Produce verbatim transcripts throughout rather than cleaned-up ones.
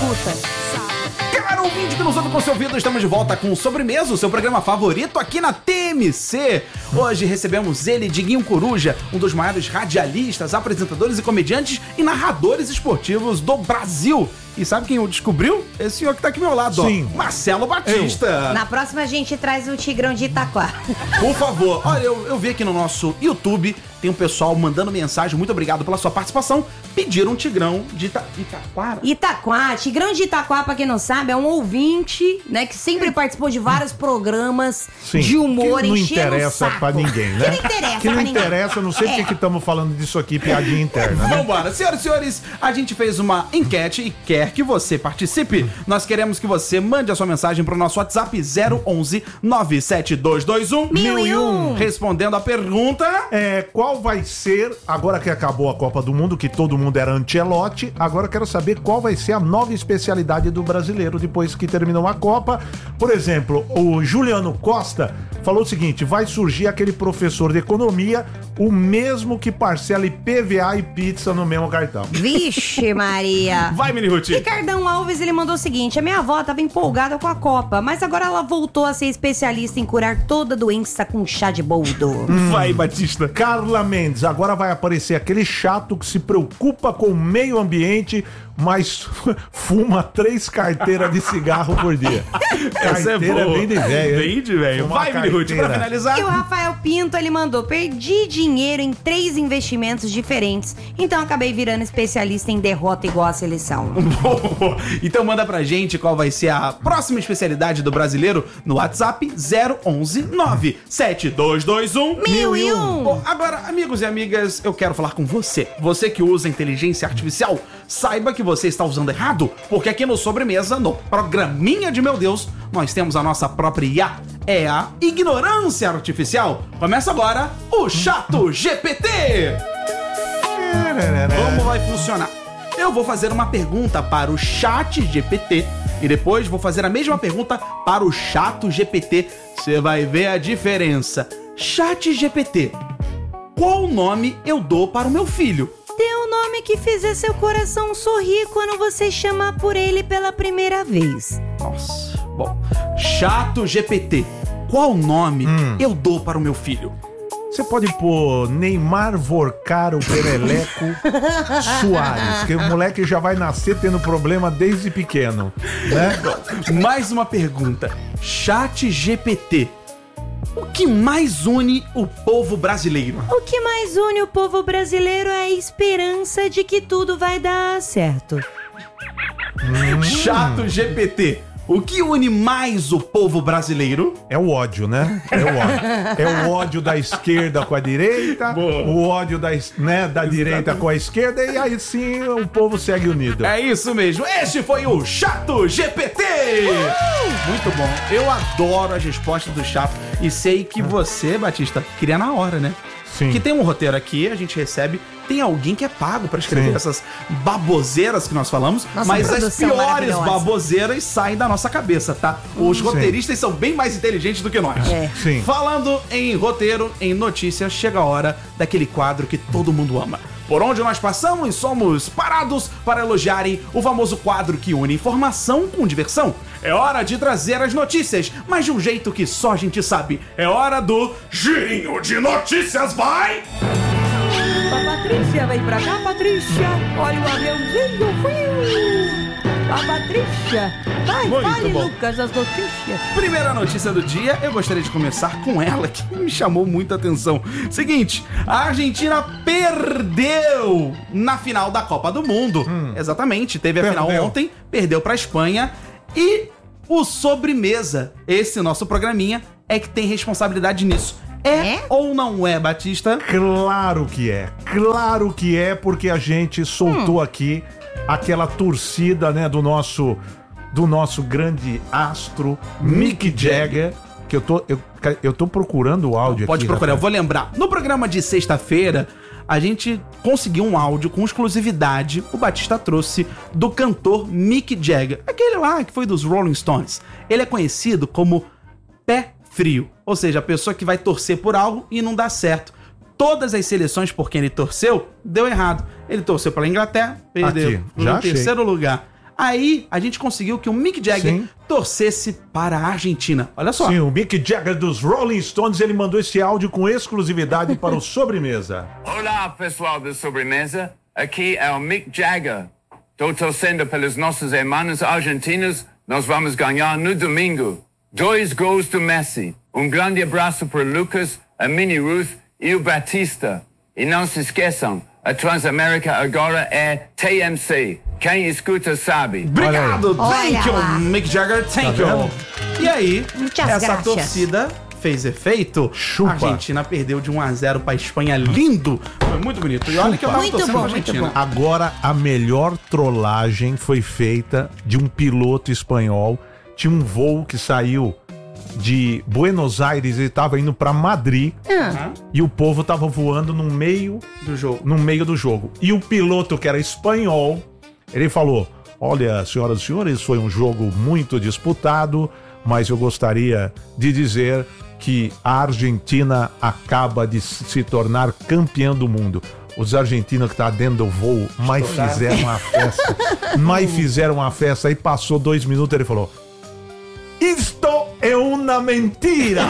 escuta. Caro ouvinte que nos ouve com seu ouvido, estamos de volta com o Sobremesa, o seu programa favorito aqui na T M C. Hoje recebemos ele, Diguinho Coruja, um dos maiores radialistas, apresentadores e comediantes e narradores esportivos do Brasil. E sabe quem o descobriu? Esse senhor que tá aqui ao meu lado, Sim. ó, Marcelo Batista. Eu. Na próxima a gente traz o Tigrão de Itaquá. Por favor, olha, eu, eu vi aqui no nosso YouTube, tem um pessoal mandando mensagem, muito obrigado pela sua participação, pediram um Tigrão de Ita... Itaquara. Itaquá, Tigrão de Itaquá, pra quem não sabe, é um ouvinte, né, que sempre participou de vários programas Sim, de humor, que não enchendo o interessa saco. pra ninguém, né? Que não interessa Que não pra ninguém. interessa, não sei É. porque que estamos falando disso aqui, piadinha interna, né? Vambora, senhoras e senhores, a gente fez uma enquete e quer que você participe. Nós queremos que você mande a sua mensagem pro nosso WhatsApp zero onze nove sete dois dois um Mil e um. Respondendo a pergunta... É, qual vai ser, agora que acabou a Copa do Mundo, que todo mundo era Ancelotti, agora eu quero saber qual vai ser a nova especialidade do brasileiro depois que terminou a Copa. Por exemplo, o Juliano Costa falou o seguinte: vai surgir aquele professor de economia, o mesmo que parcela I P V A e pizza no mesmo cartão. Vixe Maria. Vai, Mini Ruth. Ricardão Alves, ele mandou o seguinte: a minha avó tava empolgada com a Copa, mas agora ela voltou a ser especialista em curar toda doença com chá de boldo. Vai, Batista. Carla Mendes, agora vai aparecer aquele chato que se preocupa com o meio ambiente, mas fuma três carteiras de cigarro por dia. Essa é Carteira boa. bem de velho. hein? Bem de velho. Fumar Vai, Mini Ruth, pra carteira. finalizar. E o Rafael Pinto, ele mandou: perdi dinheiro em três investimentos diferentes, então acabei virando especialista em derrota igual a seleção. Boa. Então manda pra gente qual vai ser a próxima especialidade do brasileiro no WhatsApp zero onze nove sete dois dois um Mil e um. Bom, agora, amigos e amigas, eu quero falar com você. Você que usa inteligência artificial, saiba que você está usando errado, porque aqui no Sobremesa, no programinha de meu Deus, nós temos a nossa própria I A. É a ignorância artificial. Começa agora o Chato G P T. Como vai funcionar? Eu vou fazer uma pergunta para o Chat G P T e depois vou fazer a mesma pergunta para o Chato G P T. Você vai ver a diferença. Chat G P T, qual nome eu dou para o meu filho? Dê um nome que fizer seu coração sorrir quando você chamar por ele pela primeira vez. Nossa, bom. Chato G P T, qual nome Hum. eu dou para o meu filho? Você pode pôr Neymar Vorcaro Pereleco Soares, que o moleque já vai nascer tendo problema desde pequeno, né? Mais uma pergunta. Chat G P T, o que mais une o povo brasileiro? O que mais une o povo brasileiro é a esperança de que tudo vai dar certo. Chato G P T, o que une mais o povo brasileiro? É o ódio, né? É o ódio. É o ódio da esquerda com a direita, Boa. o ódio da, es- né, da direita com a esquerda, e aí sim o povo segue unido. É isso mesmo, este foi o Chato G P T! Muito bom, eu adoro as respostas do Chato e sei que você, Batista, queria na hora, né? Sim. Que tem um roteiro aqui, a gente recebe, tem alguém que é pago pra escrever Sim. essas baboseiras que nós falamos, Nossa, mas as produção piores maravilhosa. baboseiras saem da nossa cabeça, tá? Os roteiristas são bem mais inteligentes do que nós. É. Sim. Falando em roteiro, em notícias, chega a hora daquele quadro que todo mundo ama. Por onde nós passamos, somos parados para elogiarem o famoso quadro que une informação com diversão. É hora de trazer as notícias, mas de um jeito que só a gente sabe. É hora do Girinho de Notícias, vai! A Patrícia, vem pra cá, Patrícia. Olha o aviãozinho. Fui. A Patrícia. Vai, Muito fale, bom. Lucas, as notícias. Primeira notícia do dia, eu gostaria de começar com ela, que me chamou muita atenção. Seguinte, a Argentina perdeu na final da Copa do Mundo. Exatamente, teve a Perdeu. final ontem, perdeu pra Espanha. E o Sobremesa, esse nosso programinha, é que tem responsabilidade nisso. É, É? ou não é, Batista? Claro que é. Claro que é, porque a gente soltou aqui aquela torcida, né, do nosso do nosso grande astro Mick Jagger, que eu tô eu, eu tô procurando o áudio Pode aqui. procurar, eu rapaz. vou lembrar. No programa de sexta-feira, a gente conseguiu um áudio com exclusividade, o Batista trouxe, do cantor Mick Jagger. Aquele lá que foi dos Rolling Stones. Ele é conhecido como pé frio, ou seja, a pessoa que vai torcer por algo e não dá certo. Todas as seleções por quem ele torceu, deu errado. Ele torceu pela Inglaterra, perdeu. Aqui, no já achei. terceiro lugar. Aí a gente conseguiu que o Mick Jagger Sim. torcesse para a Argentina. Olha só. Sim, o Mick Jagger dos Rolling Stones, ele mandou esse áudio com exclusividade para o Sobremesa. Olá, pessoal da Sobremesa. Aqui é o Mick Jagger. Estou torcendo pelos nossos irmãos argentinos. Nós vamos ganhar no domingo. Dois gols do Messi. Um grande abraço para o Lucas, a Minnie Ruth e o Batista. E não se esqueçam, a Transamérica agora é T M C. Quem escuta sabe. Obrigado, Olha thank you, lá. Mick Jagger, thank Tá you. vendo? E aí, Muitas essa graças. torcida fez efeito. Chupa. A Argentina perdeu de um a zero pra Espanha, lindo. Foi muito bonito. E olha que eu tava Muito torcendo bom, pra muito Argentina. bom. Agora, a melhor trollagem foi feita de um piloto espanhol. Tinha um voo que saiu de Buenos Aires e estava indo para Madrid. Ah, E o povo tava voando no meio Do jogo. no meio do jogo. E o piloto, que era espanhol, ele falou: olha, senhoras e senhores, foi um jogo muito disputado, mas eu gostaria de dizer que a Argentina acaba de se tornar campeã do mundo. Os argentinos que estavam dentro do voo, mas fizeram uma festa. Mas fizeram uma festa. Aí passou dois minutos, ele falou: isto é uma mentira!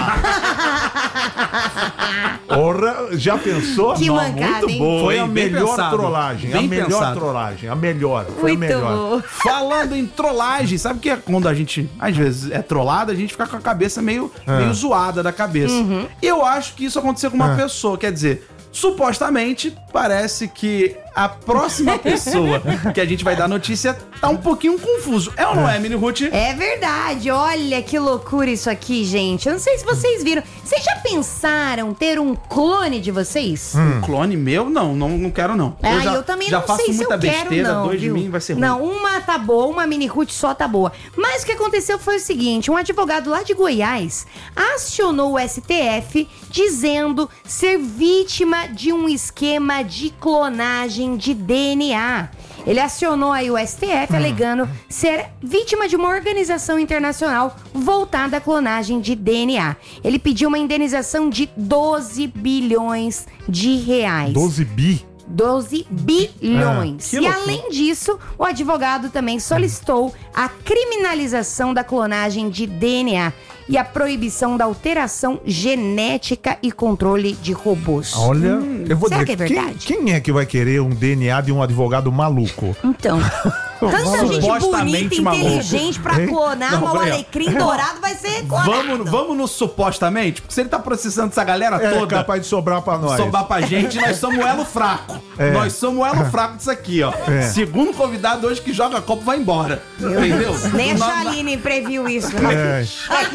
Porra, já pensou? Que Não, mancada, muito hein? bom. Foi Hein? a Bem melhor pensado. trollagem. Bem a melhor pensado. trollagem. A melhor. Foi a muito melhor. bom. Falando em trollagem, sabe que é quando a gente, às vezes, é trollado, a gente fica com a cabeça meio, meio zoada da cabeça. Eu acho que isso aconteceu com uma Ah. pessoa, quer dizer, supostamente, parece que a próxima pessoa que a gente vai dar notícia tá um pouquinho confuso. É ou não é, Mini Ruth? é verdade, olha que loucura isso aqui, gente. Eu não sei se vocês viram. Vocês já pensaram ter um clone de vocês? Um clone meu? Não, não, não quero não. Ah, eu, já, também já não faço sei se muita eu quero, besteira, não, dois viu? de mim vai ser ruim. Não, uma tá boa, uma mini Ruth só tá boa. Mas o que aconteceu foi o seguinte, um advogado lá de Goiás acionou o S T F dizendo ser vítima de um esquema de clonagem de D N A. Ele acionou aí o S T F alegando ser vítima de uma organização internacional voltada à clonagem de D N A. Ele pediu uma indenização de doze bilhões de reais. doze bi. doze bilhões. Ah, que e loucura. além disso, o advogado também solicitou a criminalização da clonagem de D N A e a proibição da alteração genética e controle de robôs. Olha, eu vou será dizer, que é quem- verdade? Quem, é que vai querer um D N A de um advogado maluco? Então, tanta gente Supostamente bonita, maluco. inteligente pra Hein? clonar, Não, mas o peraí, ó. alecrim dourado vai ser clonado. Vamos, vamos no supostamente, porque se ele tá processando essa galera É toda, capaz de sobrar pra nós. sobrar pra gente, nós somos o elo fraco. É. Nós somos o elo fraco disso aqui, ó. É. Segundo convidado hoje que joga copo vai embora. Entendeu? Nem a Nós- Chaline previu isso. né? É.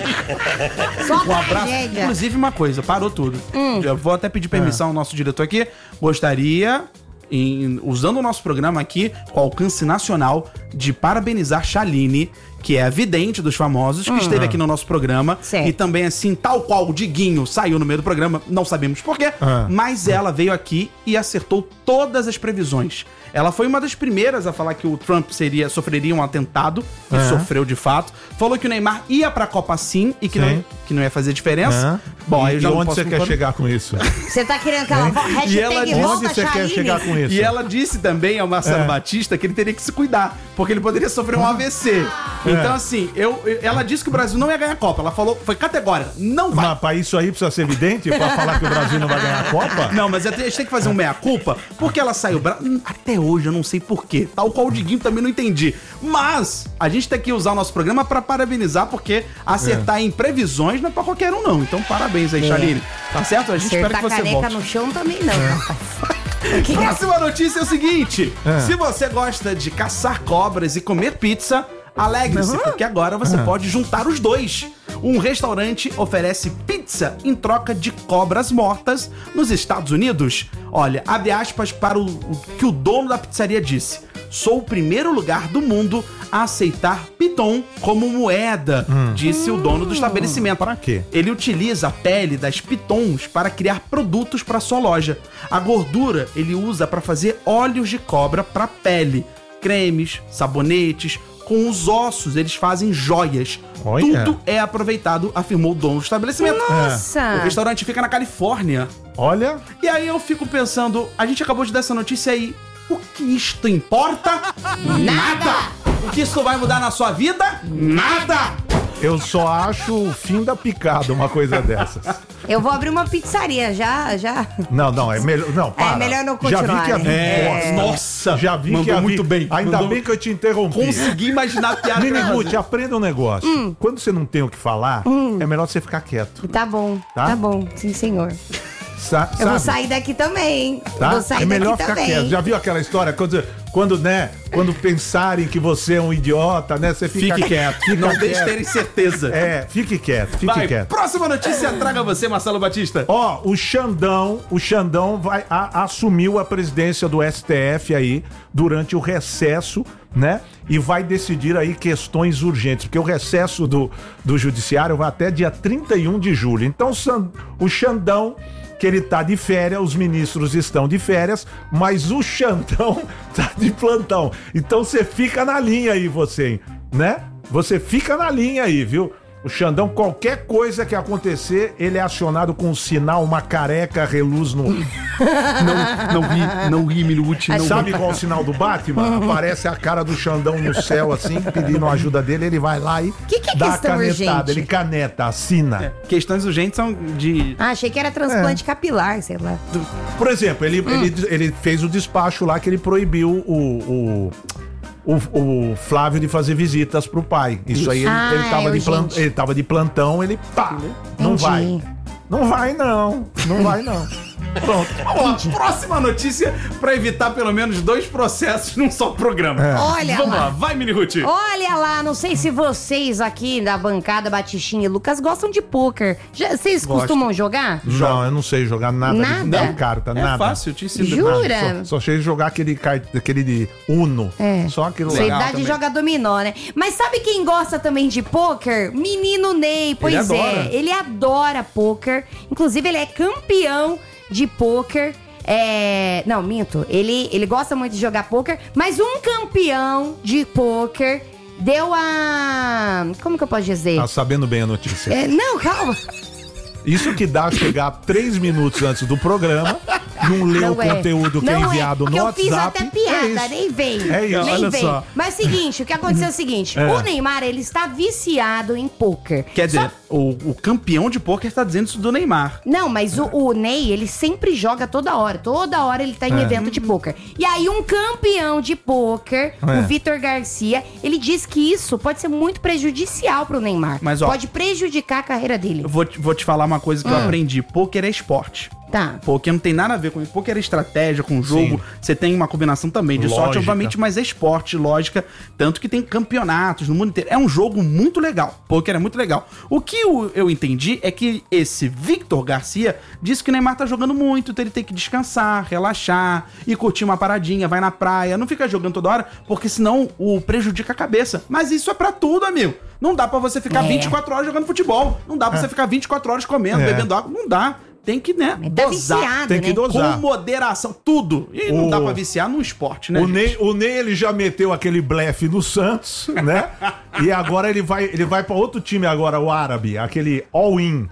Só Um abraço. tragédia. Inclusive, uma coisa, parou tudo. Hum. Já vou até pedir permissão ao nosso diretor aqui. Gostaria, em- usando o nosso programa aqui, com alcance nacional, de parabenizar Chaline, que é a vidente dos famosos, que esteve aqui no nosso programa. Certo. E também, assim, tal qual o Diguinho saiu no meio do programa, não sabemos porquê, Ah. mas ela veio aqui e acertou todas as previsões. Ela foi uma das primeiras a falar que o Trump seria, sofreria um atentado, e Ah. sofreu de fato. Falou que o Neymar ia pra Copa sim e que, Sim. não, que não ia fazer diferença. Ah. Bom, aí eu e já não onde posso você quer concordar. chegar com isso? Você tá querendo que ela vo- E ela hashtag disse- volta Onde você quer Chaline? chegar com isso? E ela disse também ao Marcelo É. Batista que ele teria que se cuidar, porque ele poderia sofrer um A V C. É. Então, assim, eu, eu- ela disse que o Brasil não ia ganhar a Copa. Ela falou, foi categórica, não vai. Mas pra isso aí precisa ser evidente? Pra falar que o Brasil não vai ganhar a Copa? Não, mas a gente tem que fazer um meia-culpa, porque ela saiu... bra- Hum, Até hoje eu não sei porquê, tal qual o Diguinho também não entendi. Mas a gente tem que usar o nosso programa pra parabenizar, porque acertar É. em previsões não é pra qualquer um, não. Então, parabéns aí, Chaline. Tá certo? A gente espera Acertar que você caneca volte. no chão também não, rapaz. Que Próxima notícia é o seguinte: É. se você gosta de caçar cobras e comer pizza, alegre-se, porque agora você pode juntar os dois. Um restaurante oferece pizza em troca de cobras mortas nos Estados Unidos. Olha, abre aspas para o, o que o dono da pizzaria disse. Sou o primeiro lugar do mundo a aceitar piton como moeda, disse o dono do estabelecimento. Pra quê? Ele utiliza a pele das pitons para criar produtos para sua loja. A gordura ele usa para fazer óleos de cobra para pele, cremes, sabonetes. Com os ossos eles fazem joias. Olha. Tudo é aproveitado, afirmou o dono do estabelecimento. O Nossa! restaurante fica na Califórnia. Olha, E aí eu fico pensando, a gente acabou de dar essa notícia aí. O que isto importa? Nada! O que isso vai mudar na sua vida? Nada! Eu só acho o fim da picada uma coisa dessas. Eu vou abrir uma pizzaria, já, já. Não, não, é melhor. Não, para. É melhor não continuar. Já vi que a né? É, nossa, Já vi mandou que a muito bem. Ainda Mandou- bem que eu te interrompi. Consegui imaginar a piada. Nini que eu ia Ruth, fazer. aprenda um negócio. Hum. Quando você não tem o que falar, é melhor você ficar quieto. Tá bom, Tá? tá, bom, sim, senhor. Sa Eu vou sabe? sair daqui também, hein? Tá? Vou sair É melhor daqui ficar também. quieto. Já viu aquela história? Quando, quando, né? Quando pensarem que você é um idiota, né? Você fica Fique quieto. quieto. Não Fica deixe quieto. terem certeza. É, fique quieto, fique Vai, quieto. próxima notícia, traga você, Marcelo Batista. Ó, o Xandão, o Xandão vai, a- assumiu a presidência do S T F aí durante o recesso, né? E vai decidir aí questões urgentes, porque o recesso do, do judiciário vai até dia trinta e um de julho. Então, o San- o Xandão, que ele tá de férias, os ministros estão de férias, mas o Xandão tá de plantão. Então você fica na linha aí, você, né? Você fica na linha aí, viu? O Xandão, qualquer coisa que acontecer, ele é acionado com um sinal, uma careca, reluz no... Não, não ri, não ri, Minuti, não Sabe ri. qual é o sinal do Batman? Aparece a cara do Xandão no céu, assim, pedindo a ajuda dele, ele vai lá e Que que é dá a questão canetada. urgente? Ele caneta, assina. Questões urgentes são de... Ah, achei que era transplante capilar, sei lá. Por exemplo, ele, ele, ele fez o despacho lá que ele proibiu o... o O, o Flávio de fazer visitas pro pai. Isso aí, ele, Ah, ele, tava é de plan- urgente. ele tava de plantão, ele pá, não Entendi. vai. Não vai não, não vai não. Pronto. Vamos lá, próxima notícia pra evitar pelo menos dois processos num só programa. Olha Vamos lá. lá, vai, Mini Ruth. Olha lá, não sei se vocês aqui da bancada Batichinha e Lucas gostam de pôquer. Já- Vocês costumam jogar? Não, eu não sei jogar nada, Nada? de, de carta, É nada. fácil, eu te ensino. Jura? Só, só sei jogar aquele, car- aquele de Uno. É. Só aquilo Sua lá. idade também. joga dominó, né? Mas sabe quem gosta também de pôquer? Menino Ney, pois Ele é. adora. Ele adora pôquer. Inclusive, ele é campeão de pôquer. É... Não, minto. Ele, ele gosta muito de jogar pôquer. Mas um campeão de pôquer deu a... Como que eu posso dizer? Tá sabendo bem a notícia. É, não, calma. Isso que dá chegar três minutos antes do programa, não ler o Não é. conteúdo que é Não enviado porque no eu fiz WhatsApp. até piada, é isso. nem vem. É isso, nem olha vem. só. Mas é o seguinte, o que aconteceu é o seguinte: É. o Neymar, ele está viciado em pôquer. Quer dizer, Só- o, o campeão de pôquer tá dizendo isso do Neymar. Não, mas o, o Ney, ele sempre joga toda hora. Toda hora ele tá em É. evento de pôquer. E aí, um campeão de pôquer, É. o Vitor Garcia, ele diz que isso pode ser muito prejudicial pro Neymar. Mas, ó, pode prejudicar a carreira dele. Eu vou, te- vou te falar uma coisa que eu aprendi. Pôquer é esporte. Tá. Pôquer não tem nada a ver com isso. Pôquer é estratégia, com jogo. Sim. Você tem uma combinação também de sorte, Lógica. obviamente, mas é esporte, lógica. Tanto que tem campeonatos no mundo inteiro. É um jogo muito legal. Pôquer é muito legal. O que eu, eu entendi é que esse Victor Garcia disse que o Neymar tá jogando muito, então ele tem que descansar, relaxar e curtir uma paradinha, vai na praia. Não fica jogando toda hora, porque senão o prejudica a cabeça. Mas isso é pra tudo, amigo. Não dá pra você ficar É. vinte e quatro horas jogando futebol. Não dá pra você ficar vinte e quatro horas comendo, É. bebendo água. Não dá. Tem que, né, Mas tá dosar. viciado, Tem que né? dosar. Com moderação, tudo. E não O- dá pra viciar num esporte, né? O gente? Ney, o Ney, ele já meteu aquele blefe no Santos, né? E agora ele vai, ele vai para outro time agora, o árabe, aquele all-in.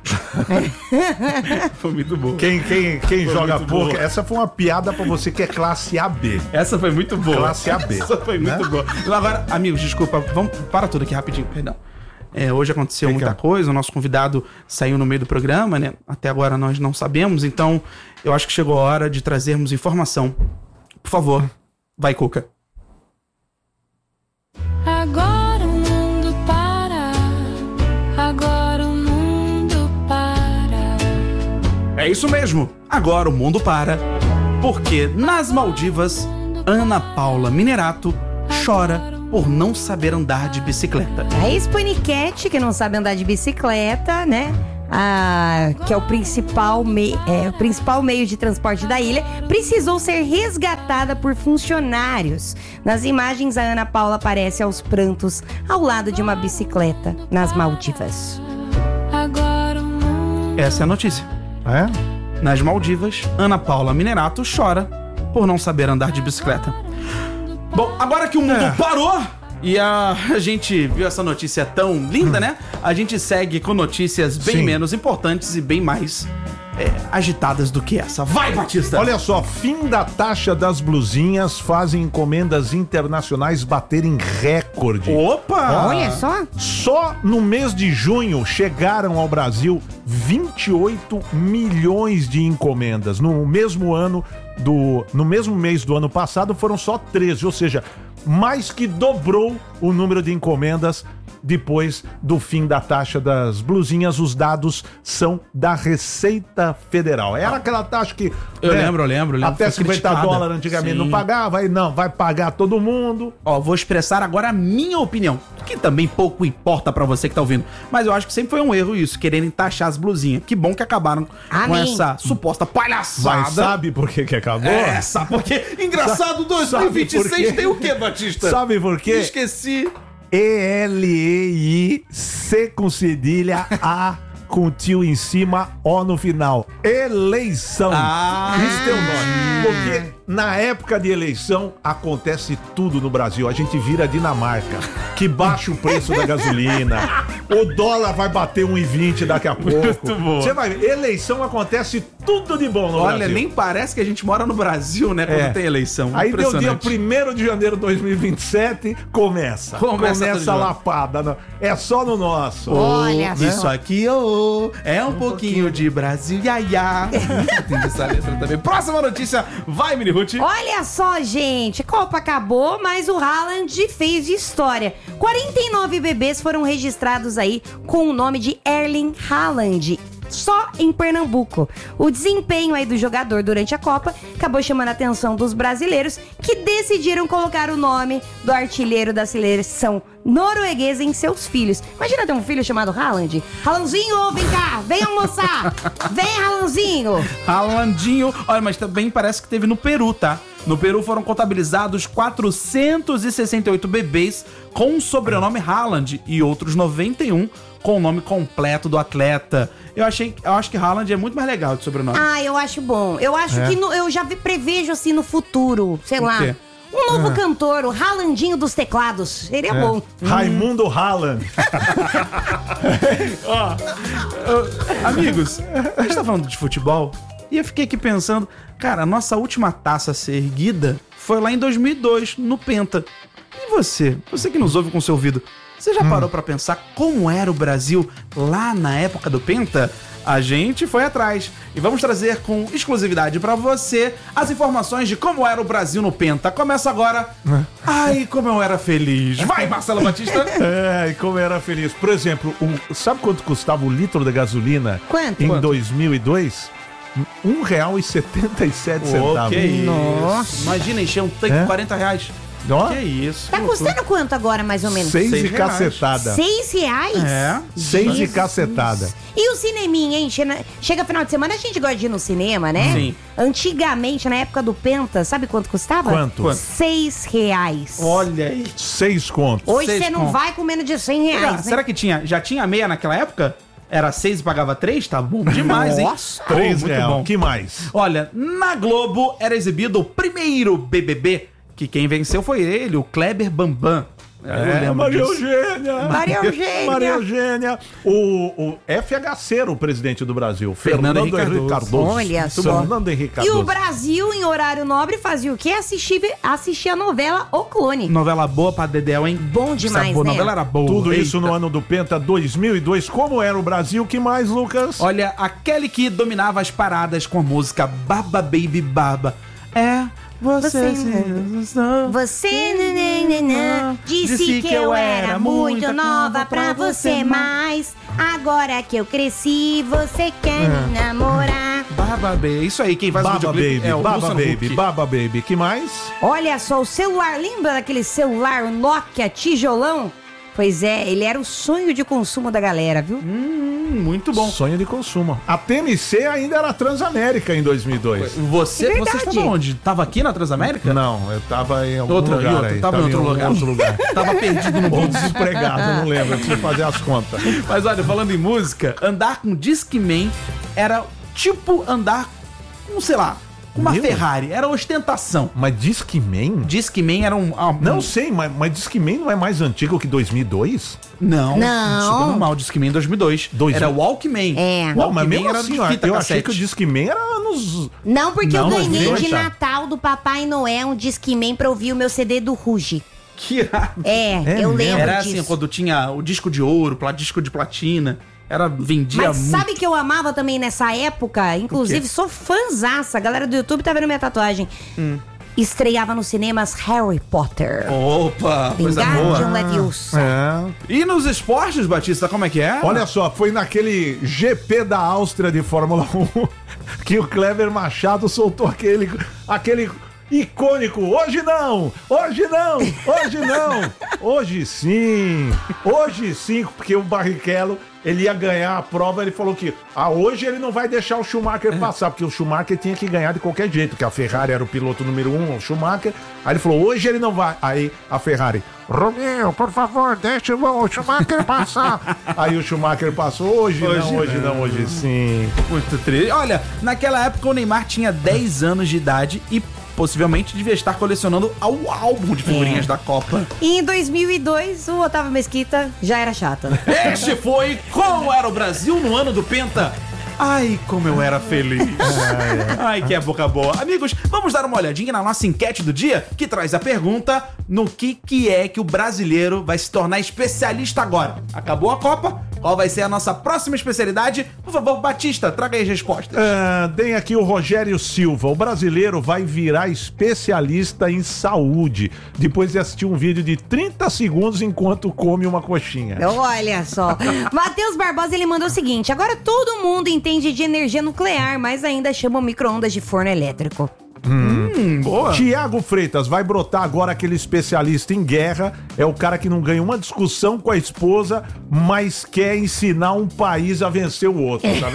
Foi muito bom. Quem, quem, quem joga muito pouco, boa. essa foi uma piada pra você que é classe A B. Essa foi muito boa. Classe A B, Essa foi muito né? boa. Agora, amigos, desculpa, vamos para tudo aqui rapidinho, perdão. É, hoje aconteceu Que que muita é? coisa, o nosso convidado saiu no meio do programa, né? Até agora nós não sabemos, então eu acho que chegou a hora de trazermos informação. Por favor, vai, Cuca. Agora o mundo para, agora o mundo para. É isso mesmo, agora o mundo para, porque nas Maldivas, Ana Paula Minerato chora por não saber andar de bicicleta. A ex-paniquete, que não sabe andar de bicicleta, né? Ah, que é o principal, mei- é, o principal meio de transporte da ilha, precisou ser resgatada por funcionários. Nas imagens, a Ana Paula aparece aos prantos ao lado de uma bicicleta nas Maldivas. Agora o mundo Essa é a notícia. É? Nas Maldivas, Ana Paula Minerato chora por não saber andar de bicicleta. Bom, agora que o mundo É. parou e a, a gente viu essa notícia tão linda, né? A gente segue com notícias bem Sim. menos importantes e bem mais é, agitadas do que essa. Vai, Batista! Olha só, fim da taxa das blusinhas fazem encomendas internacionais baterem recorde. Opa! Olha só. Só no mês de junho chegaram ao Brasil vinte e oito milhões de encomendas. No mesmo ano do, no mesmo mês do ano passado foram só treze, ou seja, mais que dobrou o número de encomendas depois do fim da taxa das blusinhas. Os dados são da Receita Federal. Era aquela taxa que... Eu né, lembro, eu lembro, eu lembro. até Foi cinquenta criticada. dólares antigamente Sim. não pagava, aí não, vai pagar todo mundo. Ó, vou expressar agora a minha opinião, que também pouco importa pra você que tá ouvindo. Mas eu acho que sempre foi um erro isso, quererem taxar as blusinhas. Que bom que acabaram com Amém. essa suposta palhaçada. Mas sabe por que que acabou? É, sabe por quê? Engraçado, dois mil e vinte e Sabe por seis quê? tem o quê, Batista? Sabe por quê? Esqueci. E L E I C com cedilha, A com tio em cima, O no final. Eleição. Ah. Isso tem um nome. Porque na época de eleição acontece tudo no Brasil. A gente vira a Dinamarca, que baixa o preço da gasolina. O dólar vai bater um e vinte daqui a pouco. Muito bom. Você vai ver, eleição acontece tudo de bom no Olha, Brasil. nem parece que a gente mora no Brasil, né? Quando É. tem eleição. Aí deu dia Impressionante. primeiro de janeiro de dois mil e vinte e sete, começa. Começa tudo de a novo. lapada. Não. É só no nosso. Olha Isso só. aqui oh, é um, pouquinho, de Brasil, ia, ia. Entendi essa letra também. Próxima notícia, vai, Mini Ruth. Olha só, gente, a Copa acabou, mas o Haaland fez história. quarenta e nove bebês foram registrados aí com o nome de Erling Haaland, só em Pernambuco. O desempenho aí do jogador durante a Copa acabou chamando a atenção dos brasileiros, que decidiram colocar o nome do artilheiro da seleção norueguesa em seus filhos. Imagina ter um filho chamado Haaland. Haalandzinho, vem cá, vem almoçar. Vem, Haalandzinho. Haalandinho. Olha, mas também parece que teve no Peru, tá? No Peru foram contabilizados quatrocentos e sessenta e oito bebês com o sobrenome Haaland e outros noventa e um com o nome completo do atleta. Eu achei, eu acho que Haaland é muito mais legal de sobrenome. Ah, eu acho bom. Eu acho É. que no- eu já vi, prevejo assim no futuro, sei O lá. quê? Um novo cantor, o Haalandinho dos teclados. Seria É. bom. Raimundo Haaland. Amigos, a gente tá falando de futebol e eu fiquei aqui pensando, cara, a nossa última taça a ser erguida foi lá em dois mil e dois, no Penta. E você? Você que nos ouve com seu ouvido, você já parou pra pensar como era o Brasil lá na época do Penta? A gente foi atrás e vamos trazer com exclusividade pra você as informações de como era o Brasil no Penta. Começa agora. Ai, como eu era feliz. Vai, Marcelo Batista. É, e como era feliz. Por exemplo, um- sabe quanto custava o litro de gasolina Quanto? em Quanto? dois mil e dois? Um real e setenta e sete centavos. que isso. Nossa. Imagina encher um tanque É? de quarenta reais. Ó, Que isso. Tá custando quanto agora, mais ou menos? seis Seis e reais. cacetada. Seis reais? É. Seis e Jesus. cacetada. E o cineminha, hein? Chega, chega final de semana, a gente gosta de ir no cinema, né? Sim. Antigamente, na época do Penta, sabe quanto custava? Quanto? Quanto? Seis reais. Olha aí. Seis contos. Hoje Seis você não conto. vai com menos de cem reais, Será, né? será que tinha, já tinha meia naquela época? Era seis e pagava três? Tá bom demais, hein? Nossa. Três muito real. bom. Que mais? Olha, na Globo era exibido o primeiro B B B, que quem venceu foi ele, o Kleber Bambam. Eu lembro Maria disso. Eugênia. Maria Eugênia. Maria Eugênia. O, o F H C era o presidente do Brasil. Fernando Fernando, Henrique Henrique Cardoso. Cardoso. Olha só. Fernando Henrique E Cardoso. o Brasil, em horário nobre, fazia o quê? Assistir, assistir a novela O Clone. Novela boa pra Dedéu, hein? Bom demais, Essa boa né? novela era boa. Tudo Eita. isso no ano do Penta dois mil e dois. Como era o Brasil? Que mais, Lucas? Olha, aquele que dominava as paradas com a música Baba Baby Baba. É, você... Você- se- Você nananana, disse que eu era muito nova pra você, mas agora que eu cresci, você quer me namorar. Baba Baby. Isso aí, quem faz o Baba videoclipe Baby, é o Baba Luciano Baby, Huck. Baba Baby. Que mais? Olha só, o celular, lembra daquele celular o Nokia tijolão? Pois é, ele era o sonho de consumo da galera, viu? Hum, muito bom. Sonho de consumo. A T M C ainda era Transamérica em dois mil e dois. Você, É você verdade. estava onde? Tava aqui na Transamérica? Não, eu tava em algum Outra, lugar em outro, aí. tava em outro algum lugar. outro lugar. Tava perdido no Ou mundo. desempregado, não lembro. Eu preciso fazer as contas. Mas olha, falando em música, andar com Discman era tipo andar com, sei lá, uma Meu. Ferrari. Era ostentação. Mas Discman? Discman era um... um Não sei, mas, mas Discman não é mais antigo que dois mil e dois? Não. Não. Super normal. Discman em dois mil e dois. Dois Era mil. Walkman. É. Não, mas Walkman mesmo era assim, de ó, fita eu achei cassete. que o Discman era nos... Não, porque Não, eu ganhei mas de deixa. Natal do Papai Noel um Discman pra ouvir o meu C D do Ruge. Que irado. É, É eu mesmo? lembro Era disso. assim, quando tinha o disco de ouro, pla- disco de platina. Era, vendia Mas muito. sabe que eu amava também nessa época? Inclusive, sou fãzaça. A galera do YouTube tá vendo minha tatuagem. Hum. Estreava nos cinemas Harry Potter. Opa, coisa Wingardium boa. Leviosa. É. E nos esportes, Batista, como é que é? Olha só, foi naquele G P da Áustria de Fórmula um que o Kleber Machado soltou aquele, aquele icônico, hoje não, hoje não, hoje não, hoje sim, hoje sim, porque o Barrichello, ele ia ganhar a prova, ele falou que ah, hoje ele não vai deixar o Schumacher passar, porque o Schumacher tinha que ganhar de qualquer jeito, porque a Ferrari era o piloto número um, o Schumacher, aí ele falou, hoje ele não vai, aí a Ferrari, Romeu, por favor, deixa o Schumacher passar, aí o Schumacher passou, hoje, Hoje não, hoje não. não, hoje sim. Muito triste. Olha, naquela época o Neymar tinha dez anos de idade e possivelmente devia estar colecionando o álbum de figurinhas É. da Copa. E em dois mil e dois, o Otávio Mesquita já era chato. Este foi Como Era o Brasil no Ano do Penta. Ai, como eu era feliz. Ai, que época boa. Amigos, vamos dar uma olhadinha na nossa enquete do dia, que traz a pergunta no que, que é que o brasileiro vai se tornar especialista agora. Acabou a Copa? Qual vai ser a nossa próxima especialidade? Por favor, Batista, traga aí as respostas. Ah, tem aqui o Rogério Silva. O brasileiro vai virar especialista em saúde depois de assistir um vídeo de trinta segundos enquanto come uma coxinha. Olha só. Matheus Barbosa, ele mandou o seguinte: agora todo mundo entende de energia nuclear, mas ainda chama o micro-ondas de forno elétrico. Hum, boa. Tiago Freitas, vai brotar agora aquele especialista em guerra. É o cara que não ganha uma discussão com a esposa, mas quer ensinar um país a vencer o outro, tá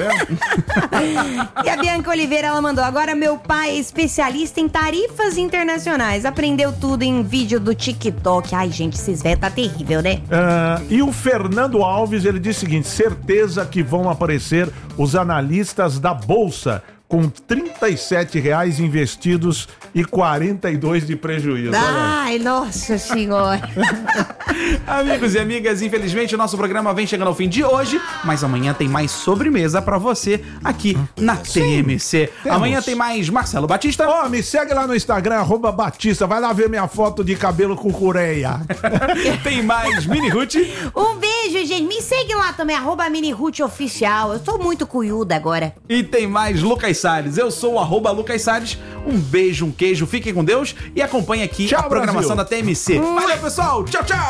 vendo? E a Bianca Oliveira, ela mandou: agora meu pai é especialista em tarifas internacionais. Aprendeu tudo em vídeo do TikTok. Ai, gente, esses velhos tá terrível, né? Ah, e o Fernando Alves, ele diz o seguinte: certeza que vão aparecer os analistas da Bolsa com trinta e sete reais investidos e quarenta e dois de prejuízo. Olha aí. Ai, nossa senhora. Amigos e amigas, infelizmente o nosso programa vem chegando ao fim de hoje, mas amanhã tem mais sobremesa pra você aqui na T M C. temos. Amanhã tem mais Marcelo Batista. Ó, me segue lá no Instagram, arroba Batista. Vai lá ver minha foto de cabelo com cureia. Tem mais Mini Ruth. Um beijo, gente. Me segue lá também, arroba Mini Ruth Oficial. Eu tô muito cuiuda agora. E tem mais Lucas Salles. Eu sou o arroba Lucas Salles. Um beijo, um queijo, fiquem com Deus e acompanhe aqui Tchau, a programação Brasil. da T M C. Valeu, pessoal. Tchau, tchau.